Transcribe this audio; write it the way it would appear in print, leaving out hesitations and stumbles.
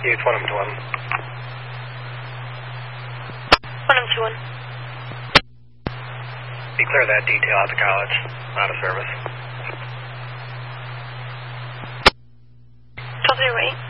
It's 1M21. 1M21. Declare that detail at the college. Out of service. 1208.